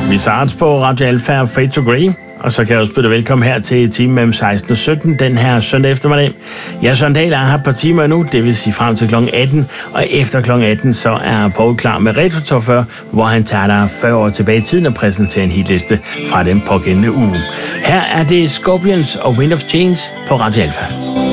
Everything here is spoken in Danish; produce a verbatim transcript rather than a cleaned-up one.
Vi starter på Radio Alfa og Fade to Grey, og så kan jeg også byde velkommen her til timen mellem seksten og sytten den her søndag eftermiddag. Jeg Søren Dahl er her et par timer nu, det vil sige frem til klokken atten, og efter klokken atten så er Poul klar med Retro Top fyrre, hvor han tager dig fyrre år tilbage i tiden og præsenterer en hitliste fra den pågældende uge. Her er det Scorpions og Wind of Change på Radio Alfa.